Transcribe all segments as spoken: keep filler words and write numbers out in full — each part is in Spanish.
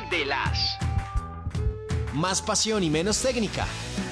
de las. Más pasión y menos técnica.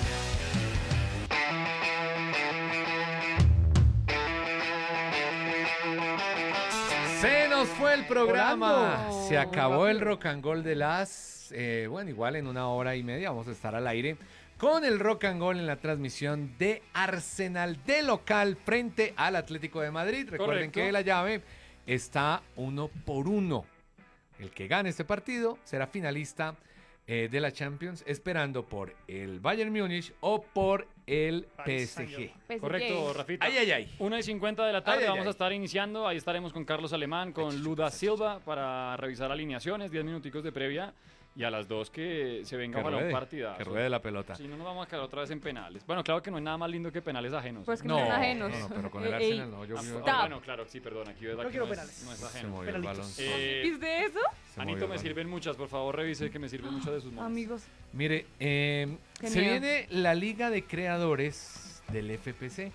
Se nos fue el programa. Volando. Se acabó el rock and roll de las. Eh, bueno, igual en una hora y media vamos a estar al aire con el rock and roll en la transmisión de Arsenal de local frente al Atlético de Madrid. Recuerden Correcto. que la llave está uno por uno. El que gane este partido será finalista eh, de la Champions, esperando por el Bayern Múnich o por el P S G. P S G. Correcto, Rafita. Ay, ay, ay. una y cincuenta de la tarde Ay, ay, vamos ay. a estar iniciando. Ahí estaremos con Carlos Alemán, con Luda Silva para revisar alineaciones, diez minuticos de previa. Y a las dos que se venga Que para un ruede, partidazo. que ruede la pelota. Si no, nos vamos a quedar otra vez en penales. Bueno, claro que no hay nada más lindo que penales ajenos. Pues que No, no son ajenos. no, no, pero con el Ey, Arsenal no. Yo, Ah, yo- ah, bueno, claro, sí, perdón. Aquí verdad No que quiero no es, penales. no es se ajeno. movió el balón. Penalitos. Eh, ¿Viste eso? Se movió Anito, el me balón. sirven muchas. Por favor, revise que me sirven muchas de sus manos. Amigos. Mire, eh, Qué se miedo. viene la Liga de Creadores del F P C.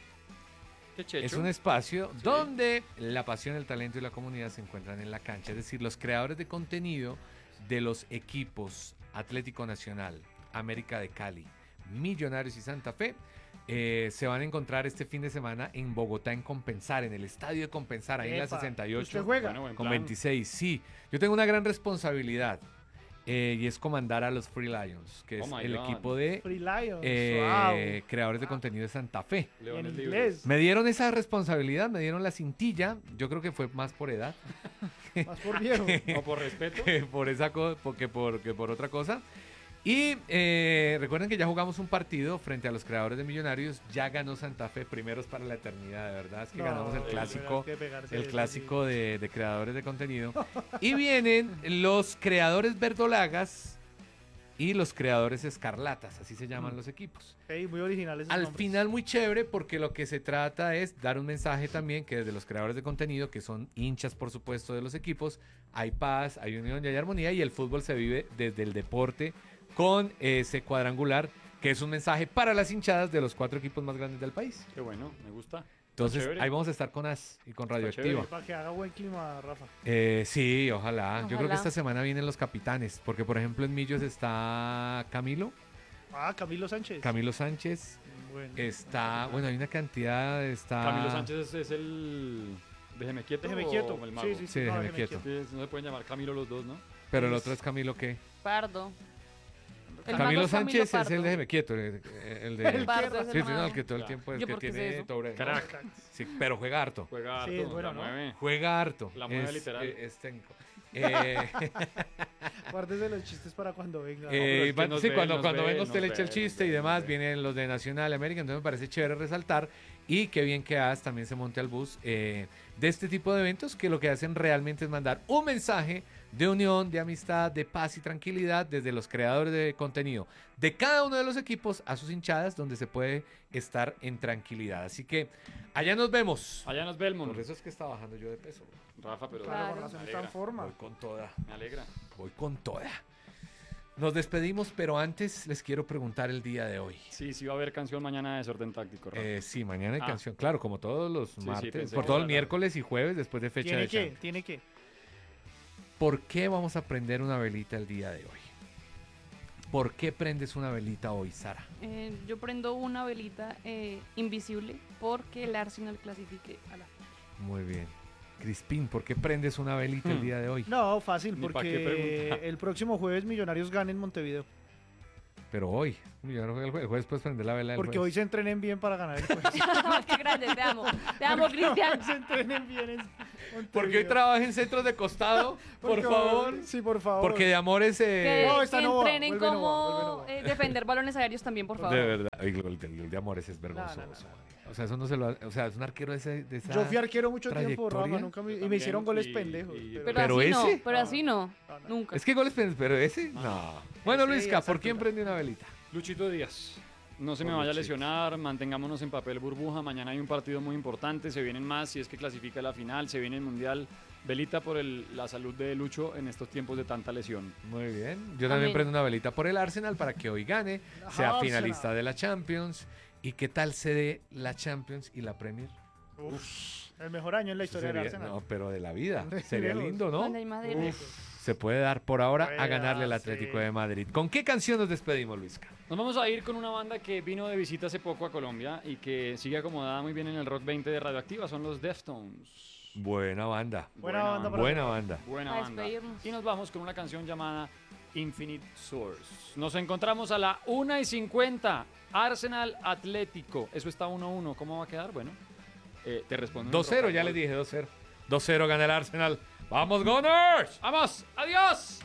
Qué checho. Es un espacio donde la pasión, el talento y la comunidad se encuentran en la cancha. Es decir, los creadores de contenido de los equipos Atlético Nacional, América de Cali, Millonarios y Santa Fe eh, se van a encontrar este fin de semana en Bogotá, en Compensar, en el estadio de Compensar, ahí en la Epa, sesenta y ocho. ¿usted juega? Bueno, buen Con plan. veintiséis, sí. Yo tengo una gran responsabilidad eh, y es comandar a los Free Lions, que Oh es my el God. equipo de Free Lions. eh, wow. creadores de contenido de Santa Fe. Leones En libres. inglés. Me dieron esa responsabilidad, me dieron la cintilla. Yo creo que fue más por edad Más por viejo. O por respeto. que por esa cosa, que por, que por otra cosa. Y eh, recuerden que ya jugamos un partido frente a los creadores de Millonarios. Ya ganó Santa Fe, primeros para la eternidad, de verdad. Es que No, ganamos el de clásico, verdad que pegarse el eso, clásico de, de creadores de contenido. Y vienen los creadores verdolagas y los creadores escarlatas, así se llaman los equipos. Ey, muy originales. esos Al nombres. final muy chévere porque lo que se trata es dar un mensaje también que desde los creadores de contenido, que son hinchas por supuesto de los equipos, hay paz, hay unión y hay armonía y el fútbol se vive desde el deporte con ese cuadrangular que es un mensaje para las hinchadas de los cuatro equipos más grandes del país. Qué bueno, me gusta. Entonces chévere. ahí vamos a estar con A S y con Radioactiva. chévere. Para que haga buen clima, Rafa. Eh, sí, ojalá. Yo creo que Ojalá. esta semana vienen los capitanes, porque por ejemplo en Millos está Camilo, Ah, Camilo Sánchez. Camilo Sánchez, Bueno. está, bueno, hay una cantidad, está... Camilo Sánchez es, es el. Déjeme quieto. Déjeme o quieto. el mago? Sí, sí, Sí, no, déjeme déjeme quieto. Sí, no se pueden llamar Camilo los dos, ¿no? Pero el otro es Camilo, ¿qué? Pardo. El Camilo mago es Sánchez es Pardo. el déjeme quieto, el, el de... El Pardo es el Sí, sí, no, mago. el que todo el Ya. tiempo es Yo que porque sé tiene eso. doble- Crack. Sí, pero juega harto. Juega harto, Sí, es bueno, la ¿no? mueve. Juega harto. La mueve Es- literal. eh, es técnico. Eh, Guárdese los chistes para cuando venga. eh, pero es que van- nos sí, ve, cuando, nos cuando ve, venga usted nos le echa el ve, chiste nos y ve, demás, nos ve. vienen los de Nacional América, entonces me parece chévere resaltar y qué bien que A S también se monte al bus eh, de este tipo de eventos que lo que hacen realmente es mandar un mensaje de unión, de amistad, de paz y tranquilidad desde los creadores de contenido de cada uno de los equipos a sus hinchadas donde se puede estar en tranquilidad. Así que allá nos vemos. Allá nos Belmont. Por eso es que está bajando yo de peso. Rafa, pero. Claro, Claro. con razón Me está en alegra. forma. Voy con toda. Me alegra. Voy con toda. Nos despedimos, pero antes les quiero preguntar el día de hoy. Sí, sí va a haber canción mañana de Desorden Táctico, Rafa. Eh, sí, mañana hay Ah. canción, claro, como todos los sí, martes, pensé por que todo el era- miércoles y jueves después de fecha Tiene de que, Champions. tiene que. ¿Por qué vamos a prender una velita el día de hoy? ¿Por qué prendes una velita hoy, Sara? Eh, yo prendo una velita eh, invisible porque el Arsenal clasifique a la final. Muy bien. Crispín, ¿por qué prendes una velita el Hmm. día de hoy? No, fácil, Ni pa' qué porque preguntar. el próximo jueves Millonarios gana en Montevideo. Pero hoy. Yo no juego el jueves, el jueves puedes prender la vela del Porque hoy jueves. se entrenen bien para ganar el jueves. Qué grande, te amo. Te amo, Cristian. se entrenen bien en Montevideo. Porque hoy trabaja en centros de costado, por Porque- favor. Sí, por favor. Porque de amores... eh, Que, No, esta que no va, entrenen vuelve no cómo va, vuelve no va. eh, defender balones aéreos también, por favor. De verdad. Ay, el gol de, el gol de amores es vergonzoso. No, no, no, O sea, eso no se lo... ha- O sea, es un arquero de, ese, de esa... Yo fui arquero mucho tiempo, trayectoria. Rafa, nunca me- y me También, hicieron goles y- pendejos. y- pero- Pero, ¿Pero así ese? no, pero así no. No, no. Nunca. Es que goles, pen- pero ese, no. Bueno, Sí, Luisca, ¿por exacto. quién prende una velita? Luchito Díaz. No se me Por vaya a Luchito. lesionar, mantengámonos en papel burbuja. Mañana hay un partido muy importante, se vienen más si es que clasifica la final, se viene el Mundial. Velita por el- la salud de Lucho en estos tiempos de tanta lesión. Muy bien. Yo también Amén. prendo una velita por el Arsenal para que hoy gane, sea Arsenal. finalista de la Champions. ¿Y qué tal se dé la Champions y la Premier? El mejor año en la historia Sería- del Arsenal. no, pero de la vida. De Sería lejos. lindo, ¿no? Donde hay Madrid. Se puede dar por ahora a Puede ganarle al darse. Atlético de Madrid. ¿Con qué canción nos despedimos, Luisca? Nos vamos a ir con una banda que vino de visita hace poco a Colombia y que sigue acomodada muy bien en el Rock veinte de Radioactiva. Son los Deftones. Buena banda. Buena banda para- Buena banda. Buena Para banda. despedirnos. Y nos vamos con una canción llamada Infinite Source. Nos encontramos a la una y cincuenta. Arsenal Atlético. Eso está uno uno. ¿Cómo va a quedar? Bueno, eh, te respondo. en dos cero, Rock ya and les Roll. dije, dos cero. dos cero gana el Arsenal. ¡Vamos, Gunners! ¡Vamos! ¡Adiós!